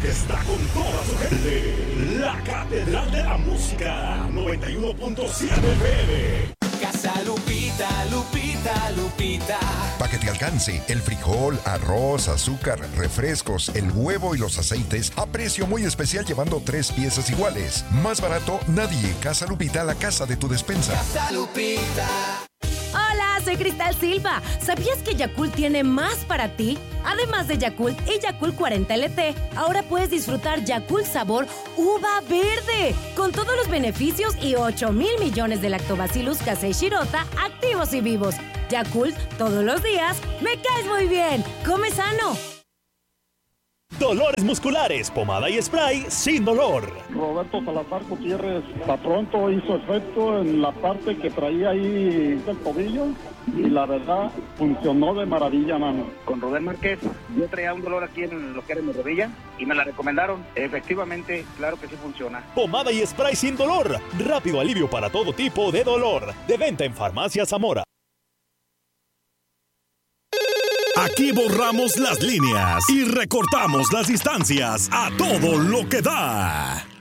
que está con toda su gente. La Catedral de la Música, 91.7 FM. Casa Lupita, Lupita, Lupita. Para que te alcance el frijol, arroz, azúcar, refrescos, el huevo y los aceites a precio muy especial llevando 3 piezas iguales. Más barato, nadie. Casa Lupita, la casa de tu despensa. Casa Lupita. Hola, soy Cristal Silva. ¿Sabías que Yakult tiene más para ti? Además de Yakult y Yakult 40 LT, ahora puedes disfrutar Yakult sabor uva verde, con todos los beneficios y 8,000 millones de lactobacillus casei shirota activos y vivos. Yakult, todos los días, me caes muy bien. Come sano. Dolores musculares, pomada y spray sin dolor. Roberto Salazar Gutiérrez, tan pronto hizo efecto en la parte que traía ahí el tobillo y la verdad funcionó de maravilla, mano. Con Rubén Márquez, yo traía un dolor aquí en lo que era mi rodilla y me la recomendaron. Efectivamente, claro que sí funciona. Pomada y spray sin dolor, rápido alivio para todo tipo de dolor. De venta en Farmacia Zamora. Aquí borramos las líneas y recortamos las distancias a todo lo que da.